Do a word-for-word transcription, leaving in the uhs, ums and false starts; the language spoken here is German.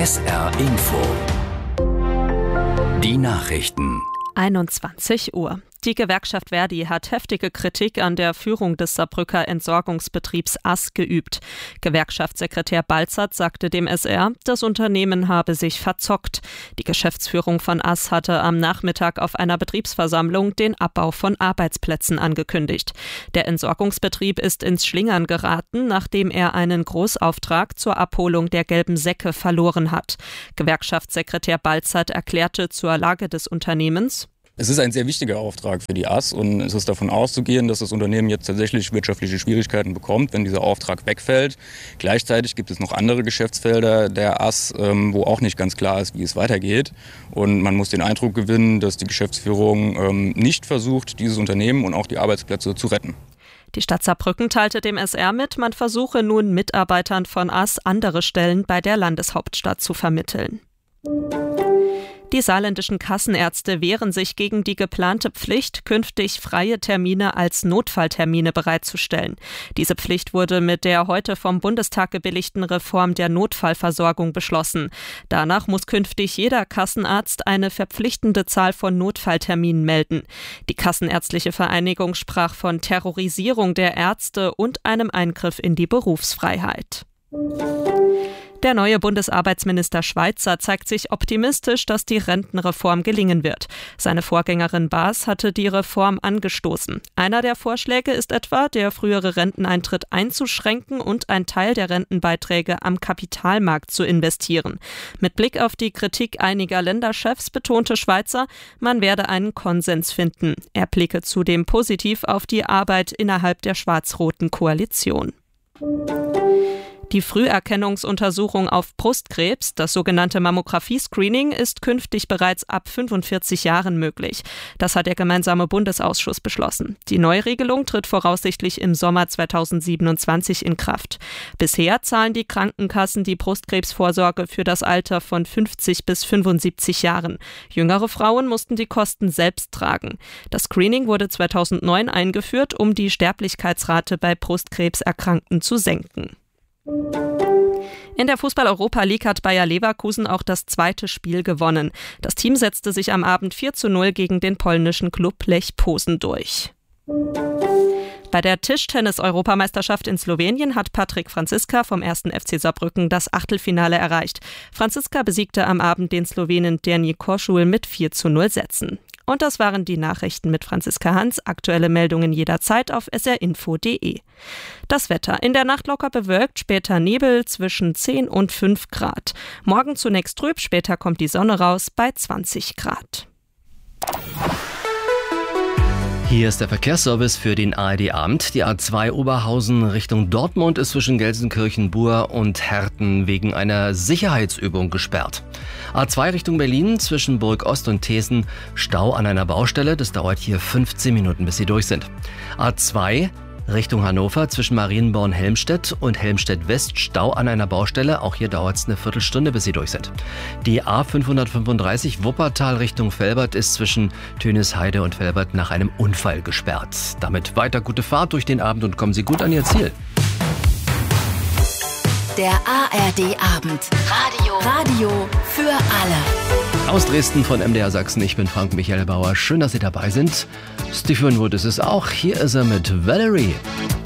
S R Info. Die Nachrichten. einundzwanzig Uhr. Die Gewerkschaft Verdi hat heftige Kritik an der Führung des Saarbrücker Entsorgungsbetriebs A S geübt. Gewerkschaftssekretär Balzert sagte dem S R, das Unternehmen habe sich verzockt. Die Geschäftsführung von A S hatte am Nachmittag auf einer Betriebsversammlung den Abbau von Arbeitsplätzen angekündigt. Der Entsorgungsbetrieb ist ins Schlingern geraten, nachdem er einen Großauftrag zur Abholung der gelben Säcke verloren hat. Gewerkschaftssekretär Balzert erklärte zur Lage des Unternehmens: Es ist ein sehr wichtiger Auftrag für die A S und es ist davon auszugehen, dass das Unternehmen jetzt tatsächlich wirtschaftliche Schwierigkeiten bekommt, wenn dieser Auftrag wegfällt. Gleichzeitig gibt es noch andere Geschäftsfelder der A S, ähm, wo auch nicht ganz klar ist, wie es weitergeht. Und man muss den Eindruck gewinnen, dass die Geschäftsführung ähm, nicht versucht, dieses Unternehmen und auch die Arbeitsplätze zu retten. Die Stadt Saarbrücken teilte dem S R mit, man versuche nun Mitarbeitern von A S andere Stellen bei der Landeshauptstadt zu vermitteln. Die saarländischen Kassenärzte wehren sich gegen die geplante Pflicht, künftig freie Termine als Notfalltermine bereitzustellen. Diese Pflicht wurde mit der heute vom Bundestag gebilligten Reform der Notfallversorgung beschlossen. Danach muss künftig jeder Kassenarzt eine verpflichtende Zahl von Notfallterminen melden. Die Kassenärztliche Vereinigung sprach von Terrorisierung der Ärzte und einem Eingriff in die Berufsfreiheit. Der neue Bundesarbeitsminister Schweizer zeigt sich optimistisch, dass die Rentenreform gelingen wird. Seine Vorgängerin Baas hatte die Reform angestoßen. Einer der Vorschläge ist etwa, der frühere Renteneintritt einzuschränken und einen Teil der Rentenbeiträge am Kapitalmarkt zu investieren. Mit Blick auf die Kritik einiger Länderchefs betonte Schweizer, man werde einen Konsens finden. Er blicke zudem positiv auf die Arbeit innerhalb der schwarz-roten Koalition. Die Früherkennungsuntersuchung auf Brustkrebs, das sogenannte Mammographie-Screening, ist künftig bereits ab fünfundvierzig Jahren möglich. Das hat der gemeinsame Bundesausschuss beschlossen. Die Neuregelung tritt voraussichtlich im Sommer zweitausendsiebenundzwanzig in Kraft. Bisher zahlen die Krankenkassen die Brustkrebsvorsorge für das Alter von fünfzig bis fünfundsiebzig Jahren. Jüngere Frauen mussten die Kosten selbst tragen. Das Screening wurde zweitausendneun eingeführt, um die Sterblichkeitsrate bei Brustkrebserkrankten zu senken. In der Fußball-Europa League hat Bayer Leverkusen auch das zweite Spiel gewonnen. Das Team setzte sich am Abend vier zu null gegen den polnischen Klub Lech Posen durch. Bei der Tischtennis-Europameisterschaft in Slowenien hat Patrik Franziska vom ersten F C Saarbrücken das Achtelfinale erreicht. Franziska besiegte am Abend den Slowenen Denis Korschul mit vier zu null Sätzen. Und das waren die Nachrichten mit Franziska Hans. Aktuelle Meldungen jederzeit auf s r info punkt d e. Das Wetter: In der Nacht locker bewölkt, später Nebel zwischen zehn und fünf Grad. Morgen zunächst trüb, später kommt die Sonne raus bei zwanzig Grad. Hier ist der Verkehrsservice für den A R D-Abend. Die A zwei Oberhausen Richtung Dortmund ist zwischen Gelsenkirchen-Bur und Herten wegen einer Sicherheitsübung gesperrt. A zwei Richtung Berlin zwischen Burg Ost und Thesen Stau an einer Baustelle. Das dauert hier fünfzehn Minuten, bis sie durch sind. A zwei Richtung Hannover zwischen Marienborn-Helmstedt und Helmstedt-West Stau an einer Baustelle. Auch hier dauert es eine Viertelstunde, bis sie durch sind. Die A fünfhundertfünfunddreißig Wuppertal Richtung Velbert ist zwischen Tönisheide und Velbert nach einem Unfall gesperrt. Damit weiter gute Fahrt durch den Abend und kommen Sie gut an Ihr Ziel. Der A R D-Abend. Radio. Radio für alle. Aus Dresden von M D R Sachsen, ich bin Frank Michael Bauer. Schön, dass Sie dabei sind. Stephen Wood ist es auch. Hier ist er mit Valerie.